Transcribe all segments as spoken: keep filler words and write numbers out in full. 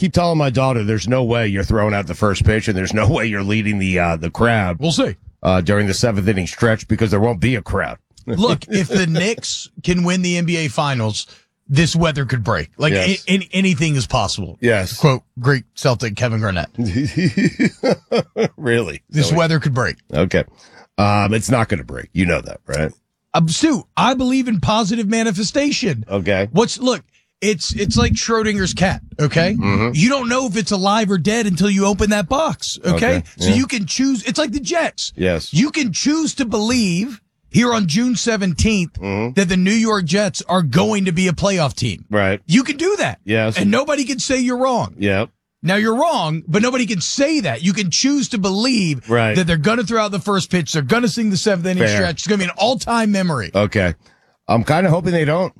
keep telling my daughter there's no way you're throwing out the first pitch and there's no way you're leading the uh, the crowd. We'll see. Uh, during the seventh inning stretch because there won't be a crowd. Look, if the Knicks can win the N B A Finals, this weather could break. Like yes. a- a- anything is possible. Yes. Quote, great Celtic Kevin Garnett. Really? This so weather could break. Okay. Um, it's not going to break. You know that, right? Um, Stu, I believe in positive manifestation. Okay. What's look? It's it's like Schrodinger's cat. Okay. Mm-hmm. You don't know if it's alive or dead until you open that box. Okay. Okay, So yeah. you can choose. It's like the Jets. Yes. You can choose to believe here on June seventeenth Mhm. that the New York Jets are going to be a playoff team. Right. You can do that. Yes. And nobody can say you're wrong. Yep. Now you're wrong, but nobody can say that. You can choose to believe Right. that they're going to throw out the first pitch. They're going to sing the seventh inning Fair. stretch. It's going to be an all-time memory. Okay. I'm kind of hoping they don't.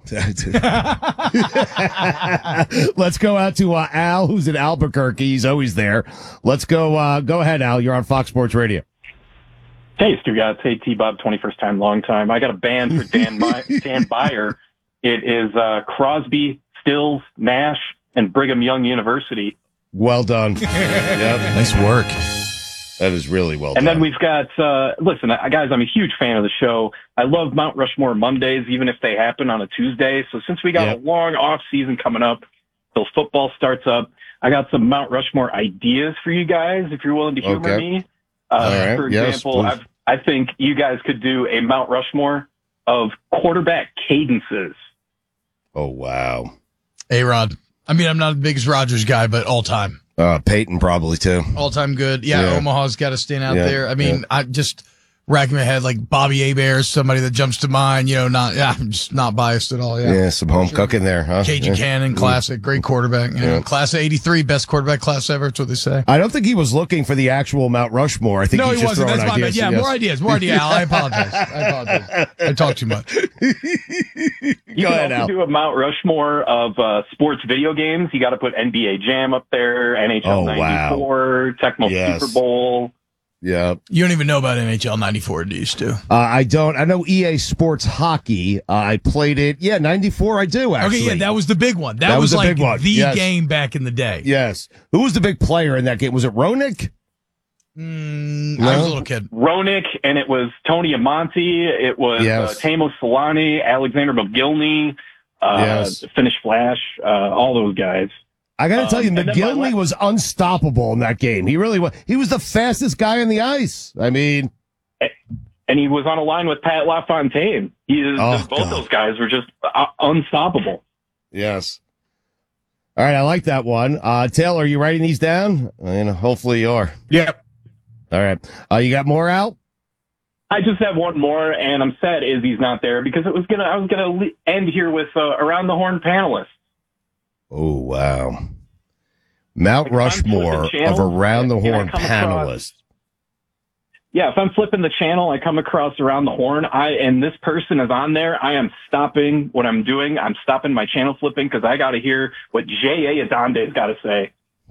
Let's go out to uh, Al, who's in Albuquerque. He's always there. Let's go. Uh, go ahead, Al. You're on Fox Sports Radio. Hey, Stu Guys. Hey, T-Bob, twenty-first time, long time. I got a band for Dan, My- Dan Byer. It is uh, Crosby, Stills, Nash, and Brigham Young University. Well done. Yep. Nice work. That is really well And done. then we've got, uh, listen, uh, guys, I'm a huge fan of the show. I love Mount Rushmore Mondays, even if they happen on a Tuesday. So since we got Yep. a long off season coming up till football starts up, I got some Mount Rushmore ideas for you guys, if you're willing to humor Okay. me. Uh, All right. For Yes, example, please. I've, I think you guys could do a Mount Rushmore of quarterback cadences. Oh, wow. A-Rod. I mean, I'm not the biggest Rodgers guy, but all-time. Uh, Peyton probably, too. All-time good. Yeah, Yeah. Omaha's got to stand out Yeah, there. I mean, yeah. I just racking my head like Bobby Hebert, somebody that jumps to mind. You know, not yeah, I'm just not biased at all. Yeah, Yeah. some home cooking there, huh? K G Yeah. Cannon, classic, great quarterback. You know, Yeah. class of eighty-three, best quarterback class ever. That's what they say. I don't think he was looking for the actual Mount Rushmore. I think No, he's he just wasn't. throwing That's my bad. ideas. Yeah, Yes. more ideas. More ideas. Al, I apologize. I apologize. I talk too much. You Go can ahead, also Al. do a Mount Rushmore of uh, sports video games. You got to put N B A Jam up there, N H L Oh, wow. ninety-four, Tecmo Yes. Super Bowl. Yeah. You don't even know about N H L ninety-four, do you, Stu? Uh, I don't. I know E A Sports Hockey. Uh, I played it. Yeah, ninety-four I do, actually. Okay, yeah, that was the big one. That, That was, was the like big one. the Yes. game back in the day. Yes. Who was the big player in that game? Was it Ronick? Mm, No? I was a little kid. Ronick, and it was Tony Amonte. It was Yes. uh, Tamo Solani, Alexander McGillney, uh, Yes. Finnish Flash, uh, all those guys. I got to tell you, Um, and then my McGillney la- was unstoppable in that game. He really was. He was the fastest guy on the ice. I mean, And he was on a line with Pat LaFontaine. He is, Oh, both God. those guys were just uh, unstoppable. yes. All right, I like that one. Uh, Taylor, are you writing these down? And hopefully you are. Yep. All right. Uh, you got more out? I just have one more, and I'm sad Izzy's not there because it was gonna. I was gonna le- end here with uh, around the horn panelists. Oh, wow. Mount Like, if I'm Rushmore flipping channels, of Around the and I Horn come across- panelists. Yeah, if I'm flipping the channel, I come across around the horn. I and this person is on there. I am stopping what I'm doing. I'm stopping my channel flipping because I got to hear what J A. Adonde's got to say.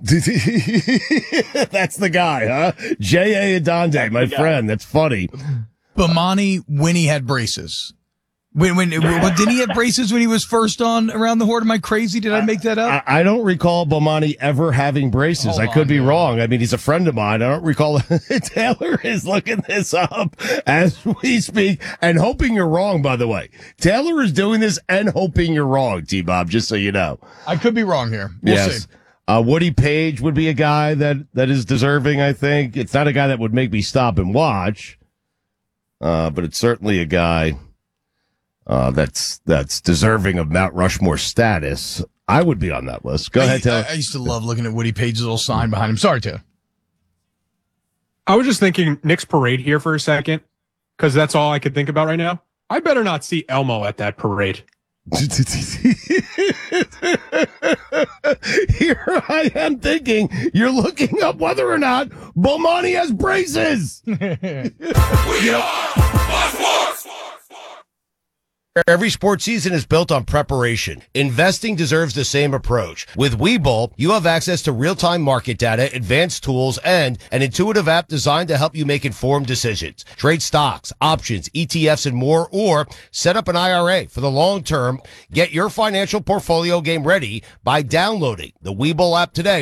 That's the guy, huh? J A. Adonde, my the guy. friend. That's funny. Bomani when he had braces. When, when, when did he have braces when he was first on Around the Horn? Am I crazy? Did I make that up? I, I don't recall Bomani ever having braces. Hold I could on, be man. wrong. I mean, he's a friend of mine. I don't recall. Taylor is looking this up as we speak and hoping you're wrong, by the way. Taylor is doing this and hoping you're wrong, T-Bob, just so you know. I could be wrong here. We'll yes. see. Uh, Woody Page would be a guy that, that is deserving, I think. It's not a guy that would make me stop and watch, uh, but it's certainly a guy uh, that's that's deserving of Mount Rushmore status. I would be on that list. Go I, ahead, Taylor. I, I used to love looking at Woody Page's little sign behind him. Sorry, Taylor. I was just thinking Nick's parade here for a second because that's all I could think about right now. I better not see Elmo at that parade. Here I am thinking you're looking up whether or not Bomani has braces. Every sports season is built on preparation. Investing deserves the same approach. With Webull, you have access to real-time market data, advanced tools, and an intuitive app designed to help you make informed decisions. Trade stocks, options, E T Fs, and more, or set up an I R A for the long term. Get your financial portfolio game ready by downloading the Webull app today.